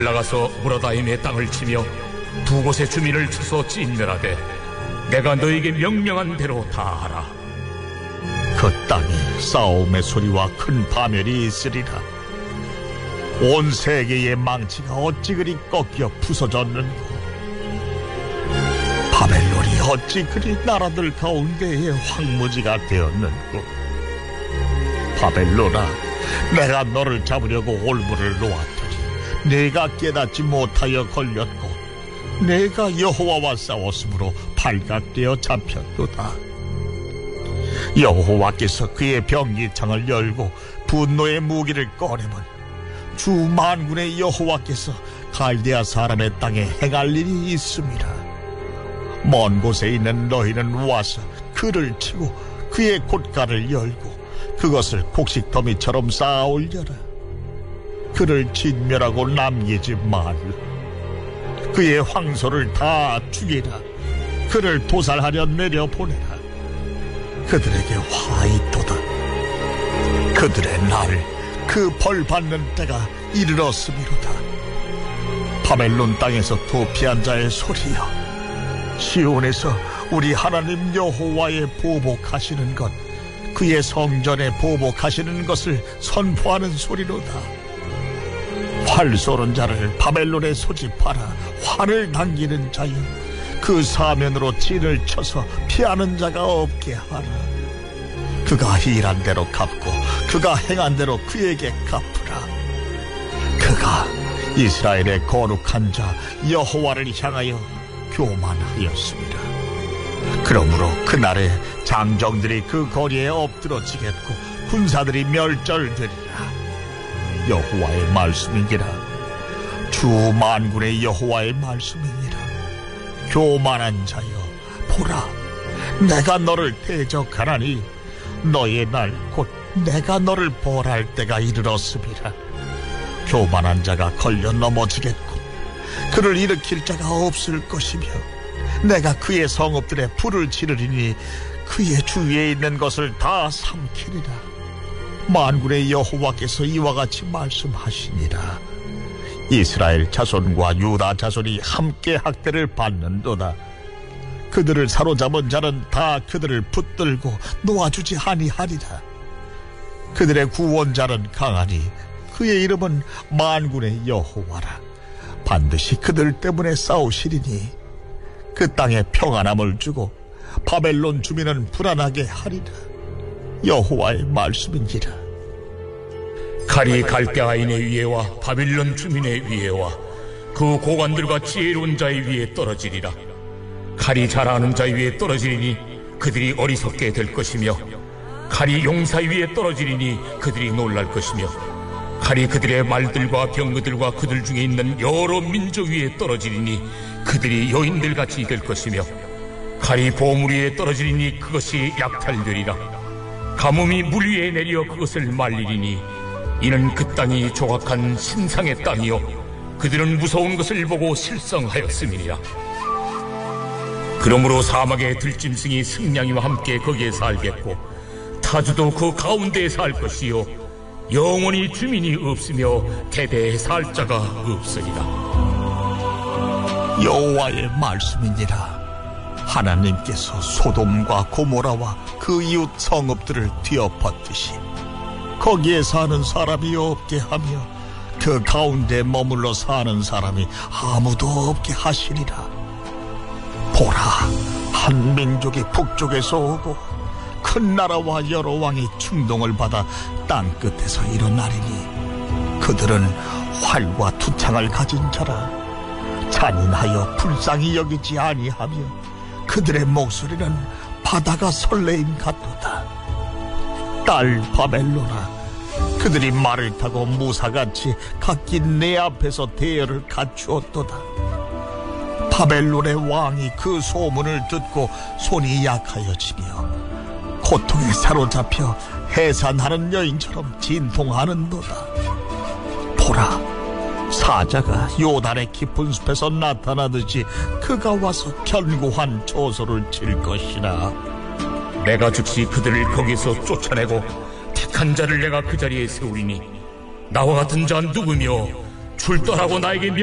나가서 무라다임의 땅을 치며 두 곳의 주민을 쳐서 찢멸하되 내가 너에게 명령한 대로 다 하라. 그 땅에 싸움의 소리와 큰 파멸이 있으리라. 온 세계의 망치가 어찌 그리 꺾여 부서졌는고. 바벨론이 어찌 그리 나라들 가운데의 황무지가 되었는고. 바벨론아, 내가 너를 잡으려고 올무를 놓았더니 내가 깨닫지 못하여 걸렸고 내가 여호와와 싸웠으므로 발각되어 잡혔도다. 여호와께서 그의 병기창을 열고 분노의 무기를 꺼내면 주 만군의 여호와께서 갈대아 사람의 땅에 행할 일이 있음이라. 먼 곳에 있는 너희는 와서 그를 치고 그의 곶가를 열고 그것을 곡식더미처럼 쌓아 올려라. 그를 진멸하고 남기지 말라. 그의 황소를 다 죽이라. 그를 도살하려 내려보내라. 그들에게 화 있도다. 그들의 날, 그 벌 받는 때가 이르렀음이로다. 바벨론 땅에서 도피한 자의 소리여, 시온에서 우리 하나님 여호와의 보복하시는 것, 그의 성전에 보복하시는 것을 선포하는 소리로다. 활 쏘는 자를 바벨론에 소집하라. 활을 당기는 자여, 그 사면으로 진을 쳐서 피하는 자가 없게 하라. 그가 일한 대로 갚고 그가 행한 대로 그에게 갚으라. 그가 이스라엘의 거룩한 자 여호와를 향하여 교만하였습니다. 그러므로 그날에 장정들이 그 거리에 엎드러지겠고 군사들이 멸절되리라. 여호와의 말씀이니라. 주 만군의 여호와의 말씀이니라. 교만한 자여, 보라, 내가 너를 대적하나니 너의 날 곧 내가 너를 벌할 때가 이르렀음이라. 교만한 자가 걸려 넘어지겠고 그를 일으킬 자가 없을 것이며 내가 그의 성읍들에 불을 지르리니 그의 주위에 있는 것을 다 삼키리라. 만군의 여호와께서 이와 같이 말씀하시니라. 이스라엘 자손과 유다 자손이 함께 학대를 받는도다. 그들을 사로잡은 자는 다 그들을 붙들고 놓아주지 아니하리라. 그들의 구원자는 강하니 그의 이름은 만군의 여호와라. 반드시 그들 때문에 싸우시리니 그 땅에 평안함을 주고 바벨론 주민은 불안하게 하리라. 여호와의 말씀이니라. 칼이 갈대아인의 위에와 바빌론 주민의 위에와 그 고관들과 지혜로운 자의 위에 떨어지리라. 칼이 잘하는 자의 위에 떨어지리니 그들이 어리석게 될 것이며 칼이 용사 위에 떨어지리니 그들이 놀랄 것이며 칼이 그들의 말들과 병거들과 그들 중에 있는 여러 민족 위에 떨어지리니 그들이 여인들같이 될 것이며 칼이 보물 위에 떨어지리니 그것이 약탈되리라. 가뭄이 물 위에 내려 그것을 말리리니 이는 그 땅이 조각한 신상의 땅이요 그들은 무서운 것을 보고 실성하였음이니라. 그러므로 사막의 들짐승이 승냥이와 함께 거기에 살겠고 타주도 그 가운데에 살 것이요 영원히 주민이 없으며 대대에 살 자가 없으리라. 여호와의 말씀이니라. 하나님께서 소돔과 고모라와 그 이웃 성읍들을 뒤엎었듯이 거기에 사는 사람이 없게 하며 그 가운데 머물러 사는 사람이 아무도 없게 하시리라. 보라, 한 민족이 북쪽에서 오고 큰 나라와 여러 왕이 충동을 받아 땅끝에서 일어나리니 그들은 활과 투창을 가진 자라. 잔인하여 불쌍히 여기지 아니하며 그들의 목소리는 바다가 설레임 같도다. 딸 바벨로나, 그들이 말을 타고 무사같이 각기 내 앞에서 대열을 갖추었도다. 바벨론의 왕이 그 소문을 듣고 손이 약하여지며 고통에 사로잡혀 해산하는 여인처럼 진통하는도다. 보라, 사자가 요단의 깊은 숲에서 나타나듯이 그가 와서 견고한 조소를 칠 것이라. 내가 즉시 그들을 거기서 쫓아내고 택한 자를 내가 그 자리에 세우리니 나와 같은 자 누구며 출전하고 나에게